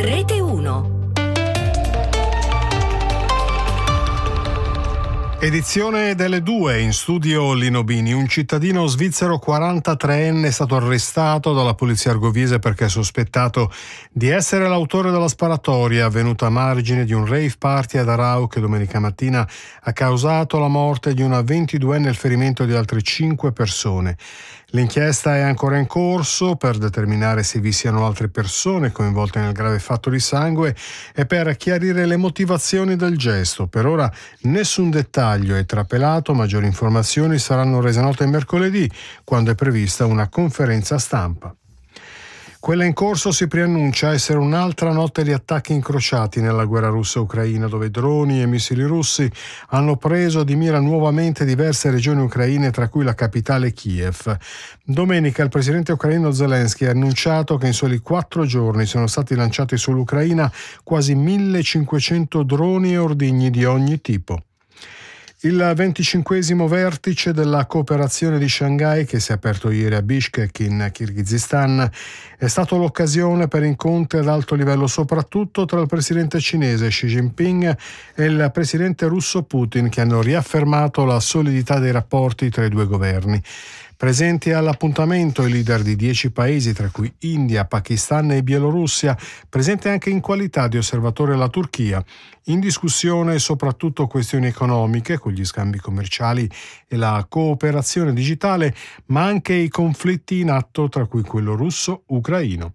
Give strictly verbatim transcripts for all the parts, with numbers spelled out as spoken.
Rete uno. Edizione delle due, in studio Lino Bini. Un cittadino svizzero quarantatreenne è stato arrestato dalla polizia argoviese perché è sospettato di essere l'autore della sparatoria avvenuta a margine di un rave party ad Aarau che domenica mattina ha causato la morte di una ventiduenne e il ferimento di altre cinque persone. L'inchiesta è ancora in corso per determinare se vi siano altre persone coinvolte nel grave fatto di sangue e per chiarire le motivazioni del gesto. Per ora nessun dettaglio è trapelato, maggiori informazioni saranno rese note mercoledì, quando è prevista una conferenza stampa. Quella in corso si preannuncia essere un'altra notte di attacchi incrociati nella guerra russa-ucraina, dove droni e missili russi hanno preso di mira nuovamente diverse regioni ucraine, tra cui la capitale Kiev. Domenica il presidente ucraino Zelensky ha annunciato che in soli quattro giorni sono stati lanciati sull'Ucraina quasi millecinquecento droni e ordigni di ogni tipo. Il venticinquesimo vertice della cooperazione di Shanghai, che si è aperto ieri a Bishkek in Kirghizistan, è stato l'occasione per incontri ad alto livello, soprattutto tra il presidente cinese Xi Jinping e il presidente russo Putin, che hanno riaffermato la solidità dei rapporti tra i due governi. Presenti all'appuntamento i leader di dieci paesi, tra cui India, Pakistan e Bielorussia, presente anche in qualità di osservatore la Turchia. In discussione soprattutto questioni economiche, con gli scambi commerciali e la cooperazione digitale, ma anche i conflitti in atto, tra cui quello russo-ucraino.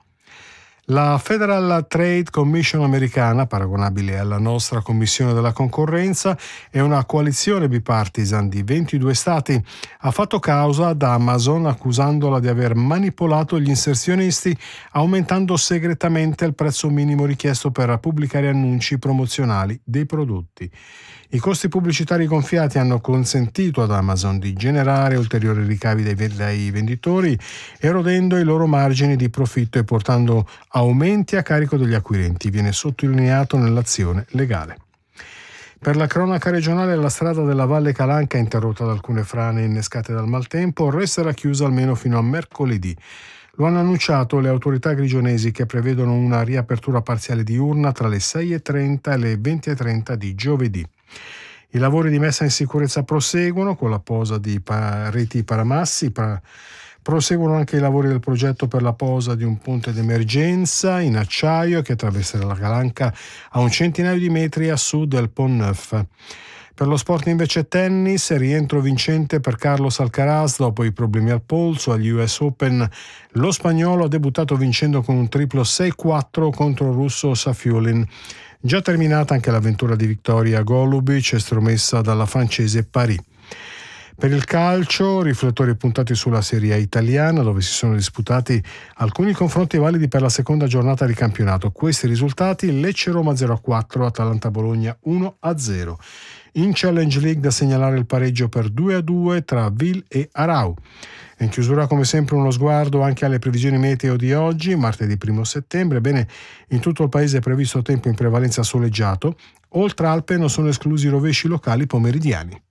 La Federal Trade Commission americana, paragonabile alla nostra Commissione della Concorrenza, è una coalizione bipartisan di ventidue stati, ha fatto causa ad Amazon accusandola di aver manipolato gli inserzionisti aumentando segretamente il prezzo minimo richiesto per pubblicare annunci promozionali dei prodotti. I costi pubblicitari gonfiati hanno consentito ad Amazon di generare ulteriori ricavi dai venditori, erodendo i loro margini di profitto e portando aumenti a carico degli acquirenti. Viene sottolineato nell'azione legale. Per la cronaca regionale, la strada della Valle Calanca, interrotta da alcune frane innescate dal maltempo, resterà chiusa almeno fino a mercoledì. Lo hanno annunciato le autorità grigionesi, che prevedono una riapertura parziale diurna tra le sei e trenta e le venti e trenta di giovedì. I lavori di messa in sicurezza proseguono con la posa di pa- reti paramassi. Pa- proseguono anche i lavori del progetto per la posa di un ponte d'emergenza in acciaio che attraverserà la Calanca a un centinaio di metri a sud del Pont Neuf. Per lo sport invece tennis, rientro vincente per Carlos Alcaraz dopo i problemi al polso agli U S Open. Lo spagnolo ha debuttato vincendo con un triplo sei quattro contro il russo Safiulin. Già terminata anche l'avventura di Victoria Golubic, estromessa dalla francese Paris. Per il calcio, riflettori puntati sulla Serie A italiana, dove si sono disputati alcuni confronti validi per la seconda giornata di campionato. Questi risultati: Lecce-Roma zero a quattro, Atalanta-Bologna uno a zero. In Challenge League da segnalare il pareggio per due a due tra Vil e Aarau. In chiusura, come sempre, uno sguardo anche alle previsioni meteo di oggi, martedì primo settembre. Bene, in tutto il paese è previsto tempo in prevalenza soleggiato. Oltre Alpe non sono esclusi rovesci locali pomeridiani.